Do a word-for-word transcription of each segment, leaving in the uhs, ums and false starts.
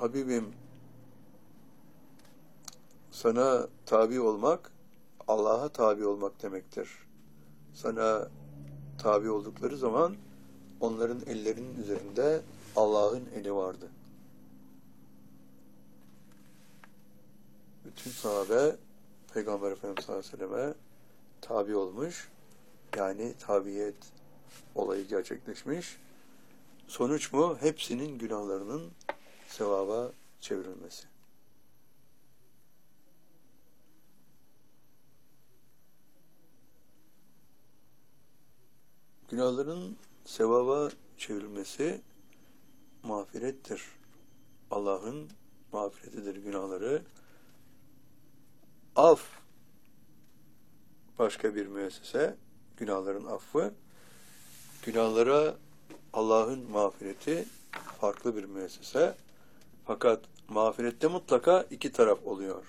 Habibim, sana tabi olmak, Allah'a tabi olmak demektir. Sana tabi oldukları zaman onların ellerinin üzerinde Allah'ın eli vardı. Bütün sahabe Peygamber Efendimiz sallallahu aleyhi ve selleme tabi olmuş. Yani tabiyet olayı gerçekleşmiş. Sonuç mu? Hepsinin günahlarının sevaba çevrilmesi. Günahların sevaba çevrilmesi mağfirettir. Allah'ın mağfiretidir günahları. Af başka bir müessese, günahların affı. Günahlara Allah'ın mağfireti farklı bir müessese. Fakat mağfirette mutlaka iki taraf oluyor.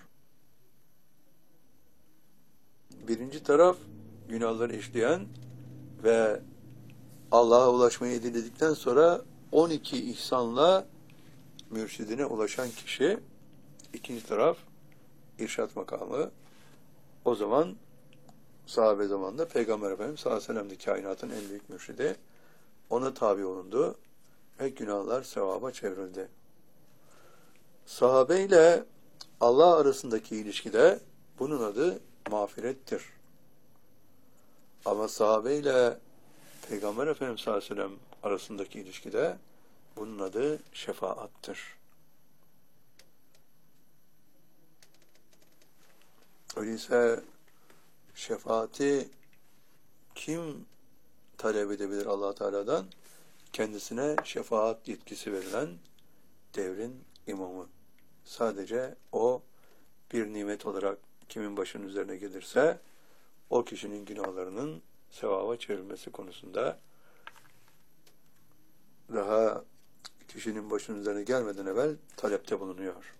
Birinci taraf günahları işleyen ve Allah'a ulaşmayı diledikten sonra on iki ihsanla mürşidine ulaşan kişi. İkinci taraf irşat makamı. O zaman sahabe zamanında Peygamber Efendimiz sallallahu aleyhi ve sellem de kainatın en büyük mürşidi. Ona tabi olundu ve günahlar sevaba çevrildi. Sahabe ile Allah arasındaki ilişkide bunun adı mağfirettir. Ama sahabe ile Peygamber Efendimiz sallallahu aleyhi ve sellem arasındaki ilişkide bunun adı şefaattır. Öyleyse şefaati kim talep edebilir Allah Teala'dan? Kendisine şefaat yetkisi verilen devrin imamı. Sadece o bir nimet olarak kimin başının üzerine gelirse o kişinin günahlarının sevaba çevrilmesi konusunda daha kişinin başının üzerine gelmeden evvel talepte bulunuyor.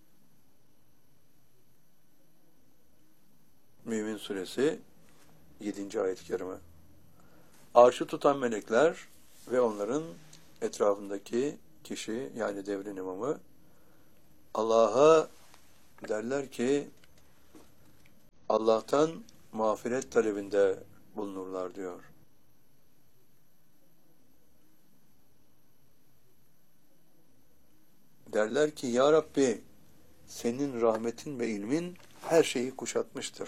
Mümin Suresi yedinci ayet-i kerime. Arşı tutan melekler ve onların etrafındaki kişi, yani devrin imamı, Allah'a derler ki Allah'tan mağfiret talebinde bulunurlar diyor. Derler ki ya Rabbi, senin rahmetin ve ilmin her şeyi kuşatmıştır.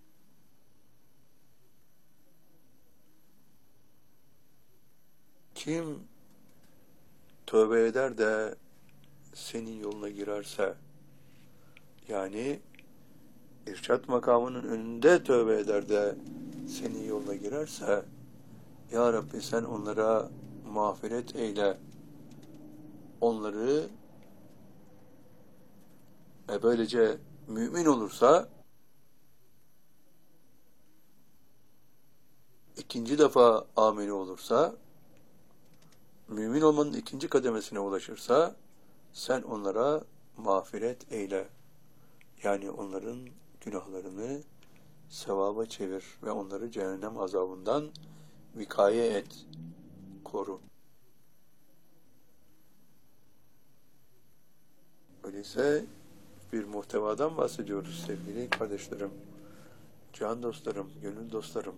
Kim tövbe eder de senin yoluna girerse, yani irşat makamının önünde tövbe eder de senin yoluna girerse, ya Rabbi sen onlara mağfiret eyle, onları e böylece mümin olursa, ikinci defa ameli olursa, mümin olmanın ikinci kademesine ulaşırsa, sen onlara mağfiret eyle. Yani onların günahlarını sevaba çevir ve onları cehennem azabından vikaye et, koru. Öyleyse bir muhtevadan bahsediyoruz sevgili kardeşlerim, can dostlarım, gönül dostlarım.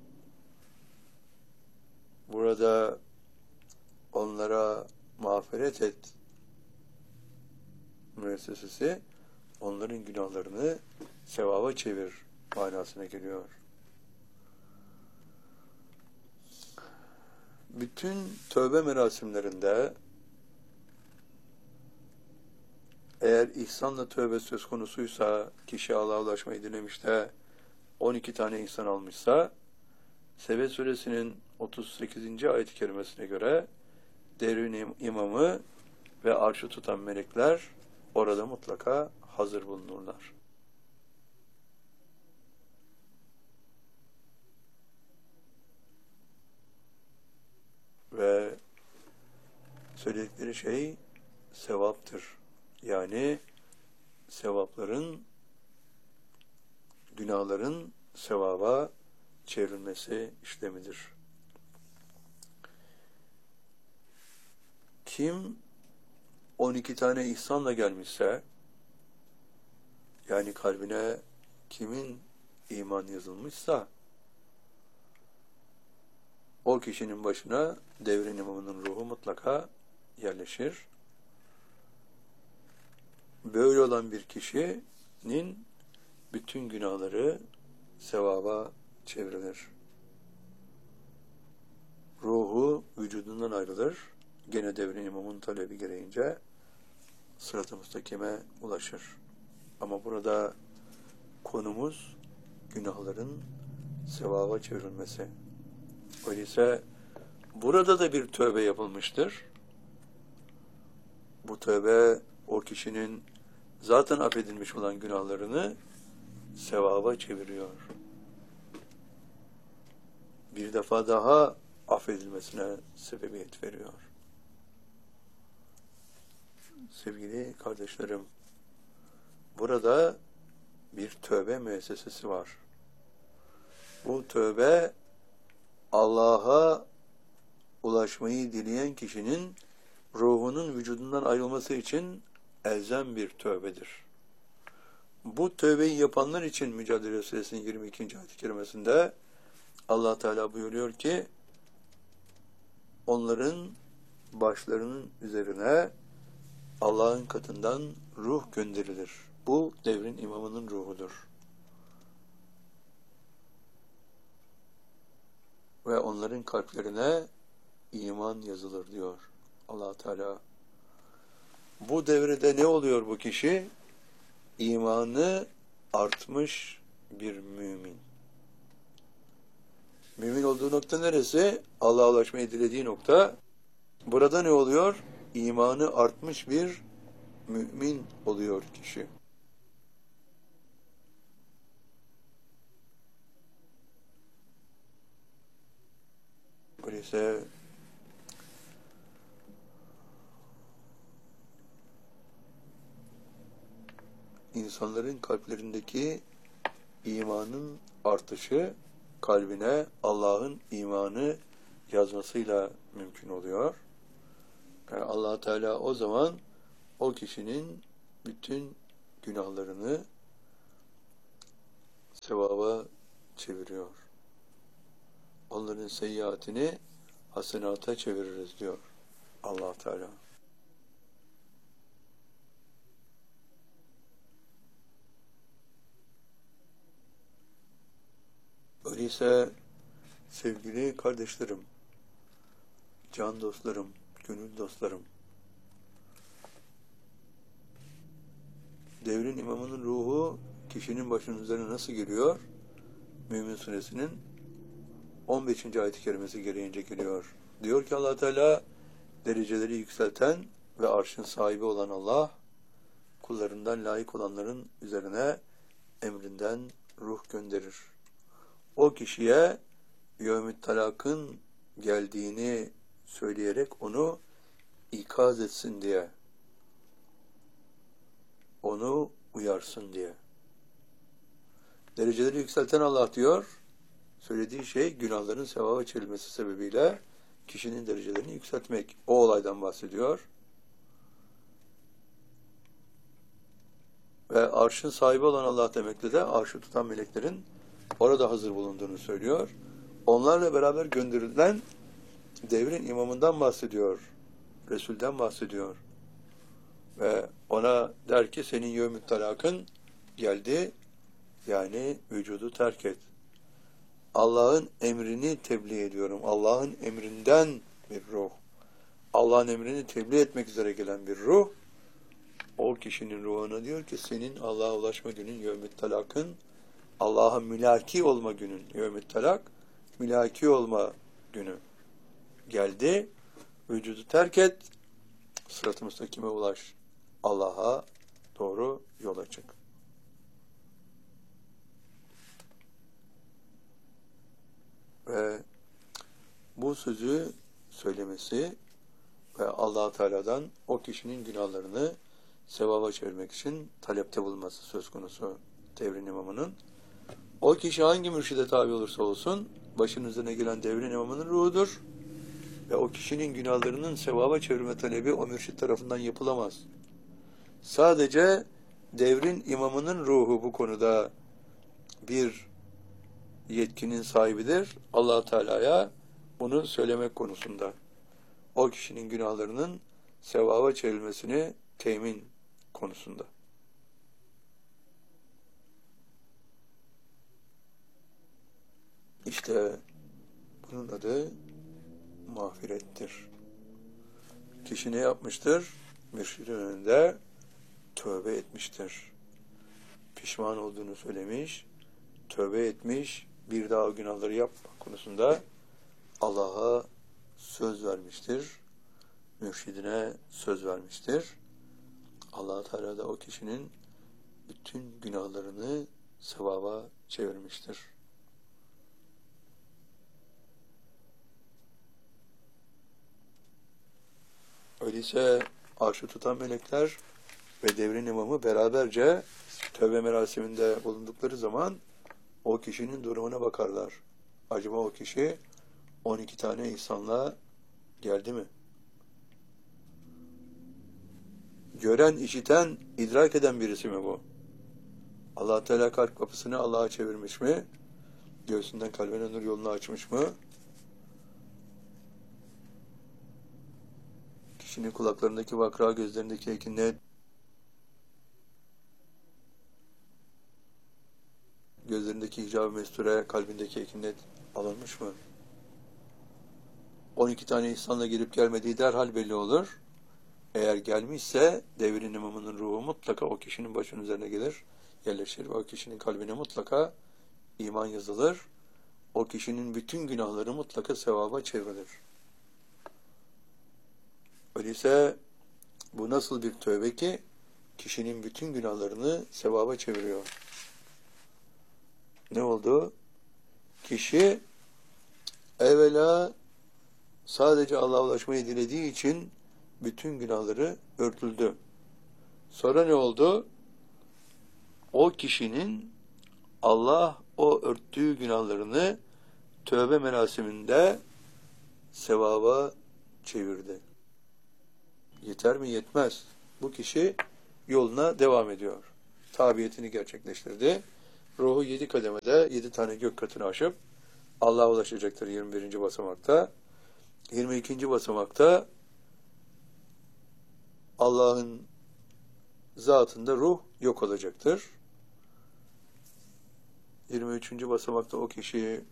Burada onlara mağfiret et müessesesi, onların günahlarını sevaba çevir manasına geliyor. Bütün tövbe merasimlerinde eğer ihsanla tövbe söz konusuysa, kişi Allah'a ulaşmayı dilemiş de on iki tane ihsan almışsa, Sebe suresinin otuz sekizinci ayet-i kerimesine göre devrin imamı ve arşı tutan melekler orada mutlaka hazır bulunurlar. Ve söyledikleri şey sevaptır. Yani sevapların, günahların sevaba çevrilmesi işlemidir. Kim on iki tane ihsanla gelmişse, yani kalbine kimin iman yazılmışsa, o kişinin başına devrin imamının ruhu mutlaka yerleşir. Böyle olan bir kişinin bütün günahları sevaba çevrilir. Ruhu vücudundan ayrılır. Gene devrin imamın talebi gereğince sırat-ı müstakime ulaşır. Ama burada konumuz günahların sevaba çevrilmesi. Öyleyse burada da bir tövbe yapılmıştır. Bu tövbe o kişinin zaten affedilmiş olan günahlarını sevaba çeviriyor. Bir defa daha affedilmesine sebebiyet veriyor. Sevgili kardeşlerim, burada bir tövbe müessesesi var. Bu tövbe Allah'a ulaşmayı dileyen kişinin ruhunun vücudundan ayrılması için elzem bir tövbedir. Bu tövbeyi yapanlar için Mücadele Suresinin yirmi ikinci ayet-i kerimesinde Allah Teala buyuruyor ki, onların başlarının üzerine Allah'ın katından ruh gönderilir. Bu devrin imamının ruhudur. Ve onların kalplerine iman yazılır diyor Allah Teala. Bu devrede ne oluyor bu kişi? İmanı artmış bir mümin. Mümin olduğu nokta neresi? Allah'a ulaşmayı dilediği nokta. Burada ne oluyor? İmanı artmış bir mümin oluyor kişi. Öyleyse insanların kalplerindeki imanın artışı kalbine Allah'ın imanı yazmasıyla mümkün oluyor. Yani Allah Teala o zaman o kişinin bütün günahlarını sevaba çeviriyor. Onların seyyiatini hasenata çeviririz diyor Allah Teala. Öyleyse sevgili kardeşlerim, can dostlarım, gönül dostlarım, devrin imamının ruhu kişinin başının üzerine nasıl geliyor? Mümin Suresinin on beşinci ayet-i kerimesi gereğince geliyor. Diyor ki Allah Teala, dereceleri yükselten ve arşın sahibi olan Allah, kullarından layık olanların üzerine emrinden ruh gönderir. O kişiye yevm-i talakın geldiğini söyleyerek onu ikaz etsin diye, onu uyarsın diye. Dereceleri yükselten Allah diyor, söylediği şey günahların sevaba çevrilmesi sebebiyle kişinin derecelerini yükseltmek. O olaydan bahsediyor. Ve arşın sahibi olan Allah demekle de arşı tutan meleklerin orada hazır bulunduğunu söylüyor. Onlarla beraber gönderilen devrin imamından bahsediyor. Resul'den bahsediyor. Ve ona der ki senin yevm-i talakın geldi. Yani vücudu terk et. Allah'ın emrini tebliğ ediyorum. Allah'ın emrinden bir ruh. Allah'ın emrini tebliğ etmek üzere gelen bir ruh. O kişinin ruhuna diyor ki senin Allah'a ulaşma günün yevm-i talakın, Allah'a mülaki olma günün yevm-i talak, mülaki olma günü geldi. Vücudu terk et, sırat-ı müstakime ulaş. Allah'a doğru yola çık. Ve bu sözü söylemesi ve Allah Teala'dan o kişinin günahlarını sevaba çevirmek için talepte bulunması söz konusu devrin imamının. O kişi hangi mürşide tabi olursa olsun başının üzerine gelen devrin imamının ruhudur. Ve o kişinin günahlarının sevaba çevirme talebi o mürşit tarafından yapılamaz. Sadece devrin imamının ruhu bu konuda bir yetkinin sahibidir. Allah Teala'ya bunu söylemek konusunda. O kişinin günahlarının sevaba çevrilmesini temin konusunda. İşte bunun adı mağfirettir. Kişi ne yapmıştır? Mürşidin önünde tövbe etmiştir. Pişman olduğunu söylemiş, tövbe etmiş, bir daha o günahları yapma konusunda Allah'a söz vermiştir. Mürşidine söz vermiştir. Allah Teala da o kişinin bütün günahlarını sevaba çevirmiştir. Öyleyse arşı tutan melekler ve devrin imamı beraberce tövbe merasiminde bulundukları zaman o kişinin durumuna bakarlar. Acaba o kişi on iki tane ihsanla geldi mi? Gören, işiten, idrak eden birisi mi bu? Allah Teala kalp kapısını Allah'a çevirmiş mi? Göğsünden kalbine nur yolunu açmış mı? Kişinin kulaklarındaki vakra, gözlerindeki ekinlet, gözlerindeki hicab-ı mesture, kalbindeki ekinlet alınmış mı? on iki tane ihsanla gelip gelmediği derhal belli olur. Eğer gelmişse devrin imamının ruhu mutlaka o kişinin başının üzerine gelir, yerleşir ve o kişinin kalbine mutlaka iman yazılır. O kişinin bütün günahları mutlaka sevaba çevrilir. Öyleyse bu nasıl bir tövbe ki kişinin bütün günahlarını sevaba çeviriyor. Ne oldu? Kişi evvela sadece Allah'a ulaşmayı dilediği için bütün günahları örtüldü. Sonra ne oldu? O kişinin Allah o örttüğü günahlarını tövbe merasiminde sevaba çevirdi. Yeter mi? Yetmez. Bu kişi yoluna devam ediyor. Tabiyetini gerçekleştirdi. Ruhu yedi kademede, yedi tane gök katını aşıp Allah'a ulaşacaktır yirmi birinci basamakta. yirmi ikinci basamakta Allah'ın zatında ruh yok olacaktır. yirmi üçüncü basamakta o kişi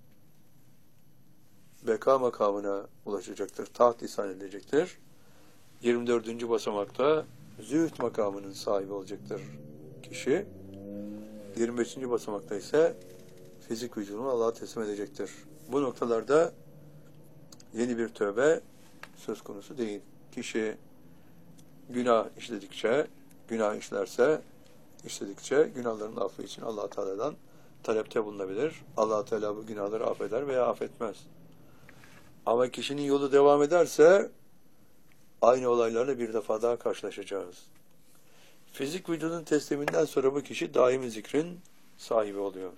beka makamına ulaşacaktır. Taht ihsan edilecektir. yirmi dördüncü basamakta zühd makamının sahibi olacaktır kişi. yirmi beşinci basamakta ise fizik vücudunu Allah'a teslim edecektir. Bu noktalarda yeni bir tövbe söz konusu değil. Kişi günah işledikçe, günah işlerse, işledikçe günahların affı için Allah Teala'dan talepte bulunabilir. Allah Teala bu günahları affeder veya affetmez. Ama kişinin yolu devam ederse aynı olaylarla bir defa daha karşılaşacağız. Fizik vücudun tesliminden sonra bu kişi daimi zikrin sahibi oluyor.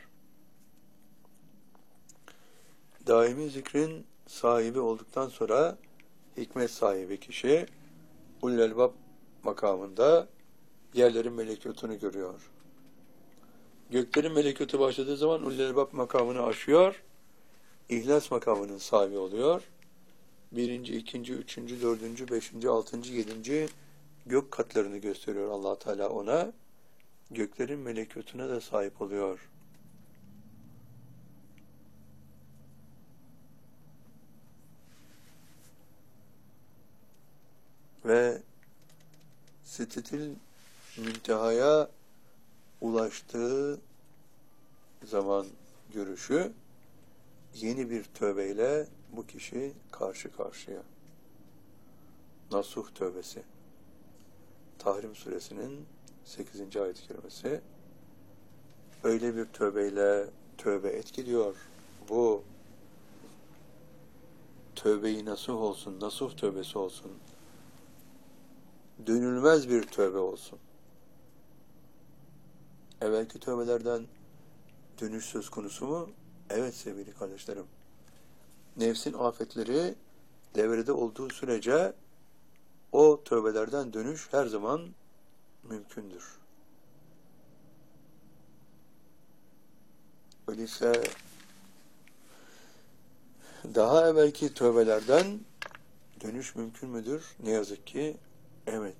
Daimi zikrin sahibi olduktan sonra hikmet sahibi kişi ulul elbab makamında yerlerin melekutunu görüyor. Göklerin melekutu başladığı zaman ulul elbab makamını aşıyor, İhlas makamının sahibi oluyor. Birinci, ikinci, üçüncü, dördüncü, beşinci, altıncı, yedinci gök katlarını gösteriyor Allah Teala ona. Göklerin melekutuna da sahip oluyor. Ve Sidratil Münteha'ya ulaştığı zaman görüşü yeni bir tövbeyle bu kişi karşı karşıya. Nasuh tövbesi. Tahrim suresinin sekizinci ayet-i kerimesi. Öyle bir tövbeyle tövbe etkiliyor. Bu tövbeyi nasuh olsun, nasuh tövbesi olsun. Dönülmez bir tövbe olsun. Evvelki tövbelerden dönüş söz konusu mu? Evet sevgili kardeşlerim. Nefsin afetleri devrede olduğu sürece o tövbelerden dönüş her zaman mümkündür. Öyleyse daha evvelki tövbelerden dönüş mümkün müdür? Ne yazık ki evet.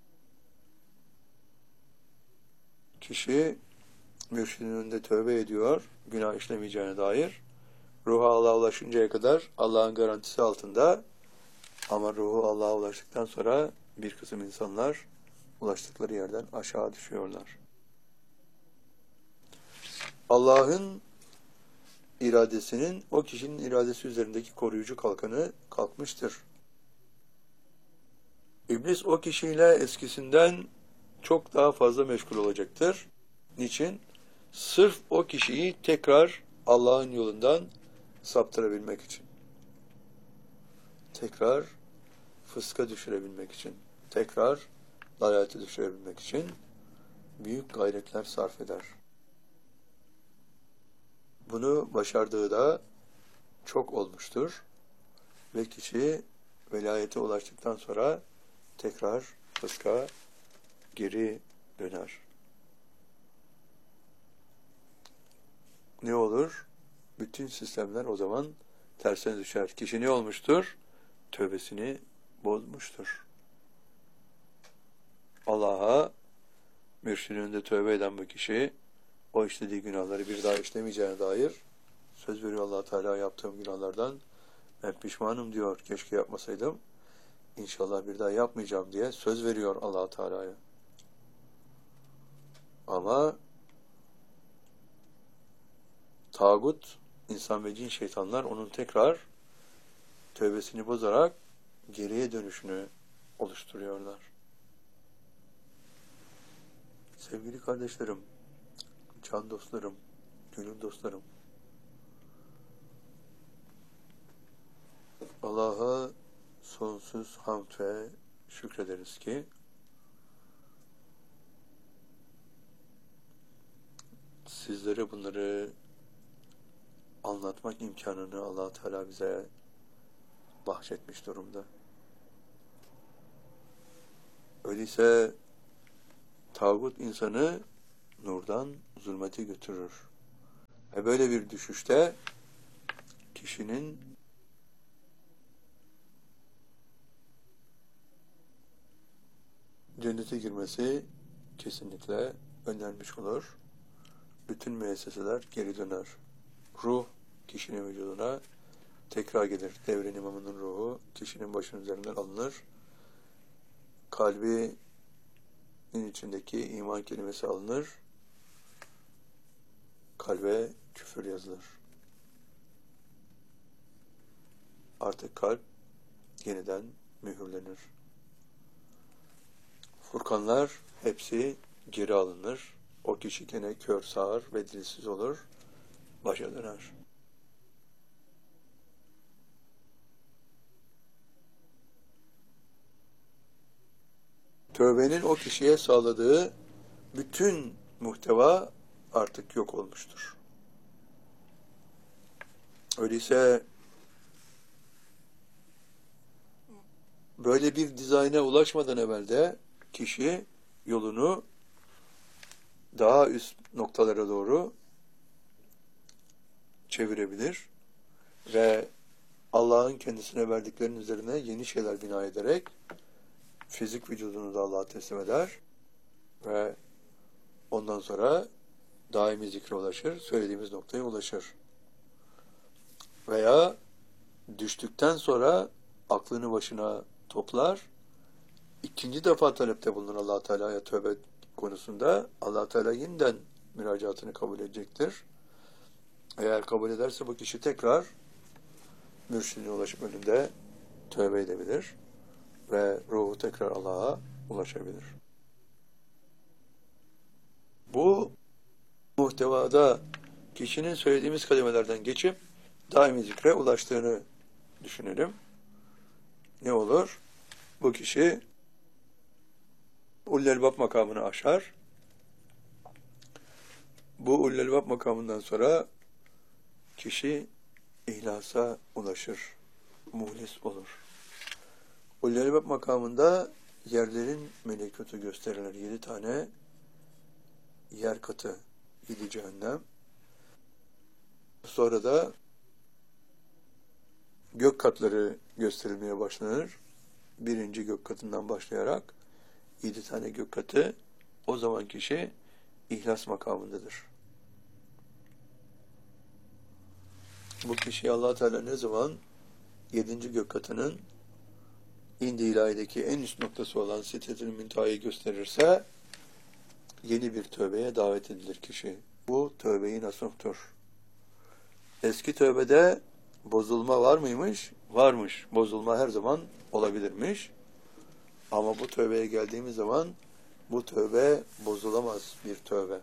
Kişi mürşidin önünde tövbe ediyor, günah işlemeyeceğine dair. Ruhu Allah'a ulaşıncaya kadar Allah'ın garantisi altında, ama ruhu Allah'a ulaştıktan sonra bir kısım insanlar ulaştıkları yerden aşağı düşüyorlar. Allah'ın iradesinin o kişinin iradesi üzerindeki koruyucu kalkanı kalkmıştır. İblis o kişiyle eskisinden çok daha fazla meşgul olacaktır. Niçin? Sırf o kişiyi tekrar Allah'ın yolundan saptırabilmek için. Tekrar fıska düşürebilmek için. Tekrar dalalete düşürebilmek için büyük gayretler sarf eder. Bunu başardığı da çok olmuştur. Ve kişi velayete ulaştıktan sonra tekrar fıska geri döner. Ne olur? Bütün sistemler o zaman tersine düşer. Kişi ne olmuştur? Tövbesini bozmuştur. Allah'a mürşidin önünde tövbe eden bu kişi o işlediği günahları bir daha işlemeyeceğine dair söz veriyor Allah Teala, yaptığım günahlardan ben pişmanım diyor. Keşke yapmasaydım. İnşallah bir daha yapmayacağım diye söz veriyor Allah Teala'ya. Ama tağut, insan ve cin şeytanlar onun tekrar tövbesini bozarak geriye dönüşünü oluşturuyorlar. Sevgili kardeşlerim, can dostlarım, gönül dostlarım, Allah'a sonsuz hamd ve şükrederiz ki sizlere bunları anlatmak imkanını Allah Teala bize bahşetmiş durumda. Öyleyse tağut insanı nurdan zulmete götürür. Ve böyle bir düşüşte kişinin cennete girmesi kesinlikle önlenmiş olur. Bütün müesseseler geri döner. Ruh kişinin vücuduna tekrar gelir. Devrin imamının ruhu kişinin başının üzerinden alınır. Kalbinin içindeki iman kelimesi alınır. Kalbe küfür yazılır. Artık kalp yeniden mühürlenir. Furkanlar hepsi geri alınır. O kişi gene kör, sağır ve dilsiz olur. Başa döner. Tövbenin o kişiye sağladığı bütün muhteva artık yok olmuştur. Öyleyse böyle bir dizayna ulaşmadan evvel de kişi yolunu daha üst noktalara doğru çevirebilir ve Allah'ın kendisine verdiklerinin üzerine yeni şeyler bina ederek fizik vücudunu da Allah'a teslim eder ve ondan sonra daimi zikre ulaşır, söylediğimiz noktaya ulaşır. Veya düştükten sonra aklını başına toplar, ikinci defa talepte bulunur Allah Teala'ya tövbe konusunda. Allah Teala yeniden müracaatını kabul edecektir. Eğer kabul ederse bu kişi tekrar mürşidine ulaşıp önünde tövbe edebilir ve ruhu tekrar Allah'a ulaşabilir. Bu muhtevada kişinin söylediğimiz kelimelerden geçip daimi zikre ulaştığını düşünelim. Ne olur? Bu kişi Ullel-Bab makamını aşar. Bu Ullel-Bab makamından sonra kişi ihlasa ulaşır. muhlis olur. Ulul Albab makamında yerlerin melekutu gösterilir. Yedi tane yer katı, yedi cehennem. Sonra da gök katları gösterilmeye başlanır. Birinci gök katından başlayarak yedi tane gök katı, o zaman kişi ihlas makamındadır. Bu kişiye Allah Teala ne zaman yedinci gök katının İndi ilahideki en üst noktası olan Sidretül Münteha'yı gösterirse yeni bir tövbeye davet edilir kişi. Bu tövbe-i nasuhtur. Eski tövbede bozulma var mıymış? Varmış. Bozulma her zaman olabilirmiş. Ama bu tövbeye geldiğimiz zaman bu tövbe bozulamaz bir tövbe.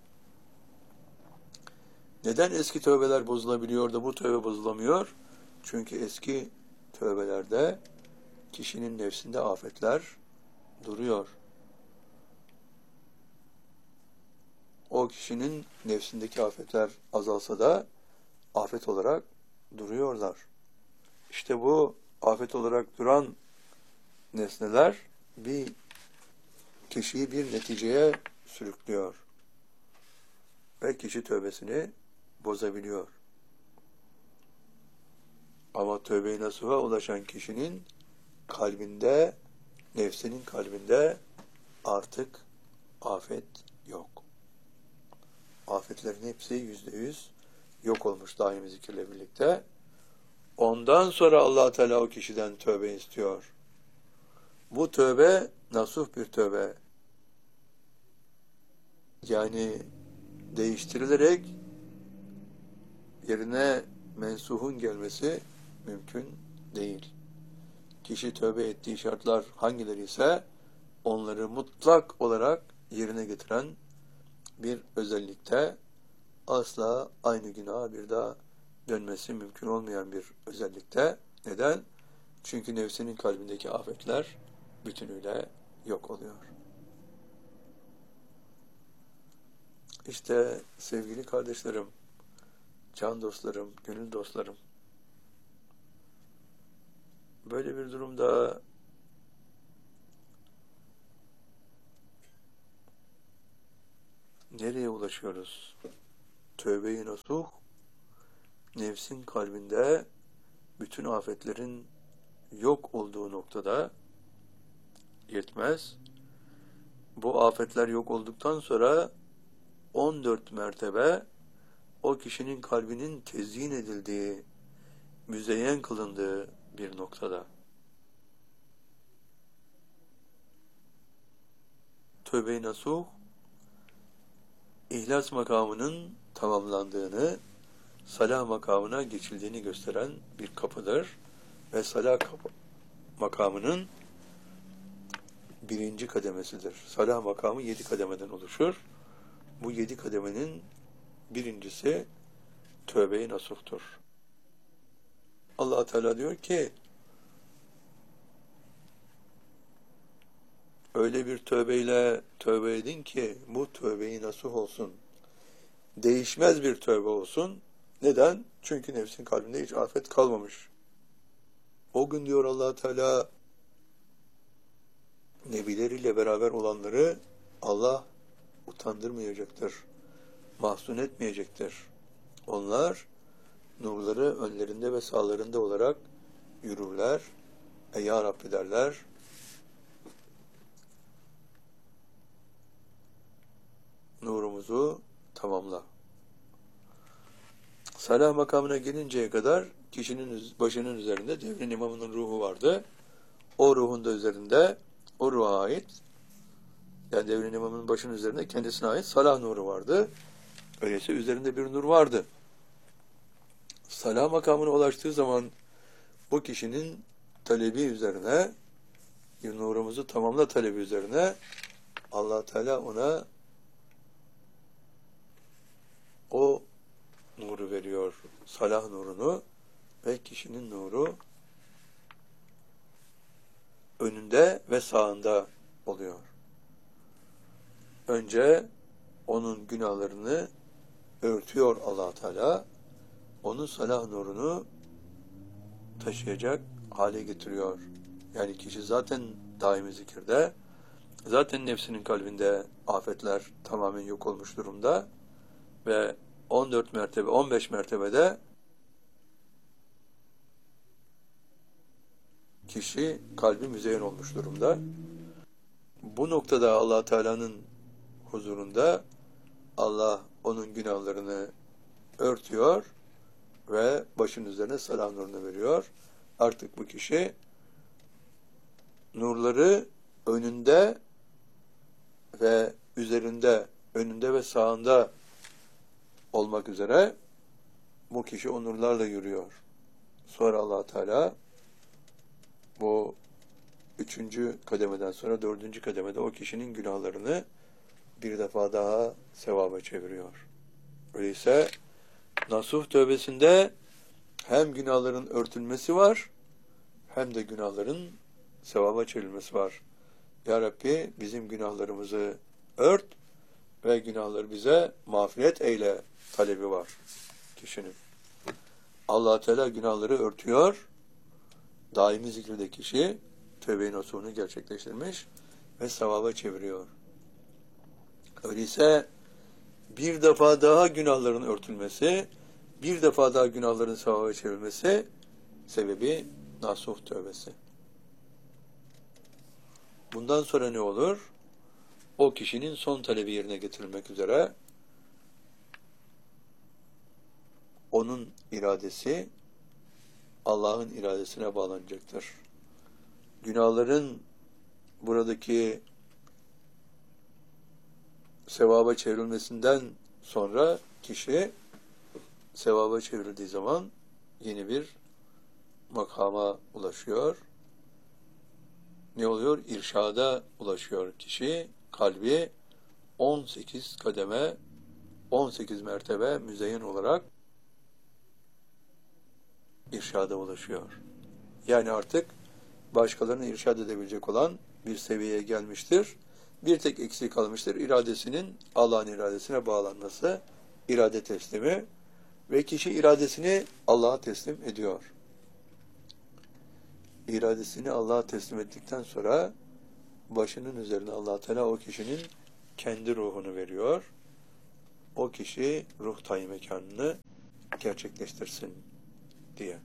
Neden eski tövbeler bozulabiliyor da bu tövbe bozulamıyor? Çünkü eski tövbelerde kişinin nefsinde afetler duruyor. O kişinin nefsindeki afetler azalsa da afet olarak duruyorlar. İşte bu afet olarak duran nesneler bir kişiyi bir neticeye sürüklüyor. Ve kişi tövbesini bozabiliyor. Ama tövbe-i nasuha ulaşan kişinin kalbinde, nefsinin kalbinde artık afet yok. Afetlerin hepsi yüzde yüz yok olmuş daimi zikirle birlikte. Ondan sonra Allah Teala o kişiden tövbe istiyor. Bu tövbe nasuh bir tövbe. Yani değiştirilerek yerine mensuhun gelmesi mümkün değil. Kişi tövbe ettiği şartlar hangileri ise onları mutlak olarak yerine getiren bir özellikte, asla aynı günaha bir daha dönmesi mümkün olmayan bir özellikte. Neden? Çünkü nefsinin kalbindeki afetler bütünüyle yok oluyor. İşte sevgili kardeşlerim, can dostlarım, gönül dostlarım, böyle bir durumda nereye ulaşıyoruz? Tövbe-i nasuh, nefsin kalbinde bütün afetlerin yok olduğu noktada yetmez. Bu afetler yok olduktan sonra on dört mertebe o kişinin kalbinin tezyin edildiği, müzeyyen kılındığı bir noktada. Tövbe-i nasuh, İhlas makamının tamamlandığını, salah makamına geçildiğini gösteren bir kapıdır. Ve salah kapı, makamının birinci kademesidir. Salah makamı yedi kademeden oluşur. Bu yedi kademenin birincisi tövbe-i nasuhtur. Allah Teala diyor ki, öyle bir tövbeyle tövbe edin ki bu tövbe-i nasuh olsun. Değişmez bir tövbe olsun. Neden? Çünkü nefsin kalbinde hiç afet kalmamış. O gün diyor Allah Teala, nebileriyle beraber olanları Allah utandırmayacaktır. Mahzun etmeyecektir. Onlar nurları önlerinde ve sağlarında olarak yürürler. E ya Rabbi derler. Nurumuzu tamamla. Salah makamına gelinceye kadar kişinin başının üzerinde devrin imamının ruhu vardı. O ruhun da üzerinde o ruha ait, yani devrin imamının başının üzerinde kendisine ait salah nuru vardı. Öyleyse üzerinde bir nur vardı. Salah makamına ulaştığı zaman bu kişinin talebi üzerine, nurumuzu tamamla talebi üzerine Allah Teala ona o nuru veriyor, salah nurunu, ve kişinin nuru önünde ve sağında oluyor. Önce onun günahlarını örtüyor Allah Teala, onun salah nurunu taşıyacak hale getiriyor. Yani kişi zaten daimi zikirde, zaten nefsinin kalbinde afetler tamamen yok olmuş durumda ve on dört mertebe, on beş mertebede kişi kalbi müzeyyen olmuş durumda. Bu noktada Allah Teala'nın huzurunda Allah onun günahlarını örtüyor ve başın üzerine salam nurunu veriyor. Artık bu kişi nurları önünde ve üzerinde, önünde ve sağında olmak üzere bu kişi o nurlarla yürüyor. Sonra Allah Teala bu üçüncü kademeden sonra dördüncü kademede o kişinin günahlarını bir defa daha sevaba çeviriyor. Öyleyse nasuh tövbesinde hem günahların örtülmesi var, hem de günahların sevaba çevrilmesi var. Ya Rabbi bizim günahlarımızı ört ve günahları bize mağfiret eyle talebi var kişinin. Allah Teala günahları örtüyor. Daimi zikirde kişi tövbe-i nasuhunu gerçekleştirmiş ve sevaba çeviriyor. Öyleyse bir defa daha günahların örtülmesi, bir defa daha günahların sevaba çevrilmesi sebebi nasuh tövbesi. Bundan sonra ne olur? O kişinin son talebi yerine getirilmek üzere onun iradesi Allah'ın iradesine bağlanacaktır. Günahların buradaki sevaba çevrilmesinden sonra kişi sevaba çevrildiği zaman yeni bir makama ulaşıyor. Ne oluyor? İrşada ulaşıyor kişi. Kalbi on sekiz kademe, on sekiz mertebe müzeyyen olarak irşada ulaşıyor. Yani artık başkalarını irşad edebilecek olan bir seviyeye gelmiştir. Bir tek eksik kalmıştır. İradesinin Allah'ın iradesine bağlanması, irade teslimi ve kişi iradesini Allah'a teslim ediyor. İradesini Allah'a teslim ettikten sonra başının üzerine Allah Teala o kişinin kendi ruhunu veriyor. O kişi ruh tayin mekanını gerçekleştirsin diye.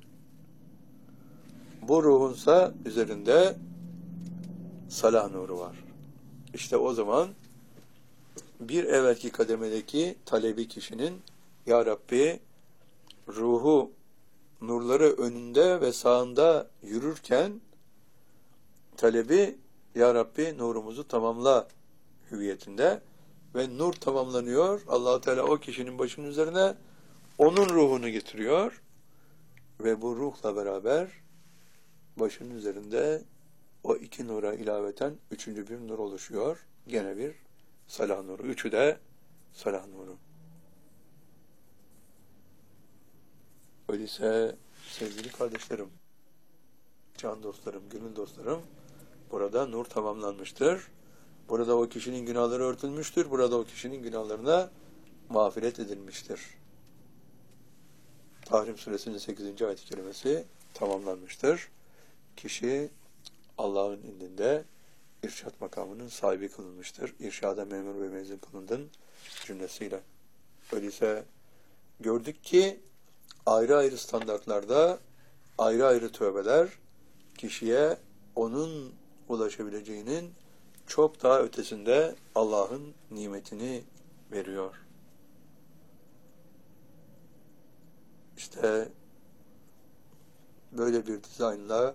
Bu ruhunsa üzerinde salah nuru var. İşte o zaman bir evvelki kademedeki talebi kişinin Ya Rabbi ruhu nurları önünde ve sağında yürürken talebi Ya Rabbi nurumuzu tamamla hüviyetinde ve nur tamamlanıyor. Allah Teala o kişinin başının üzerine onun ruhunu getiriyor ve bu ruhla beraber başının üzerinde o iki nura ilaveten üçüncü bir nur oluşuyor. Gene bir salah nuru. Üçü de salah nuru. Öyleyse sevgili kardeşlerim, can dostlarım, gönül dostlarım, burada nur tamamlanmıştır. Burada o kişinin günahları örtülmüştür. Burada o kişinin günahlarına mağfiret edilmiştir. Tahrim suresinin sekizinci ayet-i kerimesi tamamlanmıştır. Kişi Allah'ın indinde irşad makamının sahibi kılınmıştır. İrşada memur ve mezun kılındın cümlesiyle. Öyleyse gördük ki ayrı ayrı standartlarda ayrı ayrı tövbeler kişiye onun ulaşabileceğinin çok daha ötesinde Allah'ın nimetini veriyor. İşte böyle bir dizaynla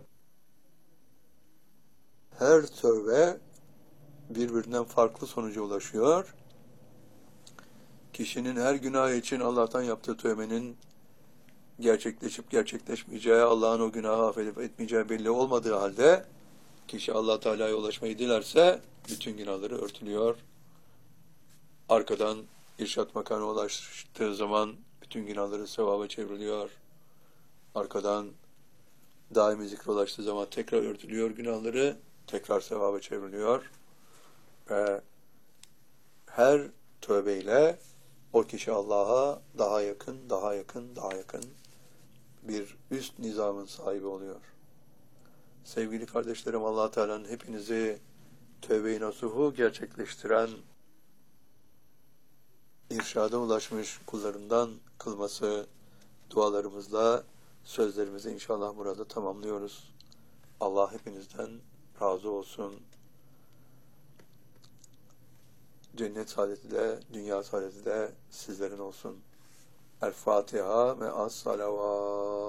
her tövbe birbirinden farklı sonuca ulaşıyor. Kişinin her günah için Allah'tan yaptığı tövbenin gerçekleşip gerçekleşmeyeceği, Allah'ın o günahı affedip etmeyeceği belli olmadığı halde kişi Allah Teala'ya ulaşmayı dilerse bütün günahları örtülüyor. Arkadan irşad makamına ulaştığı zaman bütün günahları sevaba çevriliyor. Arkadan daimi zikre ulaştığı zaman tekrar örtülüyor günahları, tekrar sevaba çevriliyor. Ve her tövbeyle o kişi Allah'a daha yakın, daha yakın, daha yakın bir üst nizamın sahibi oluyor. Sevgili kardeşlerim, Allah Teala'nın hepinizi tövbe-i nasuhu gerçekleştiren, irşada ulaşmış kullarından kılması dualarımızla sözlerimizi inşallah burada tamamlıyoruz. Allah hepinizden razı olsun. Cennet saadeti de, dünya saadeti de sizlerin olsun. El Fatiha ve as-salavat.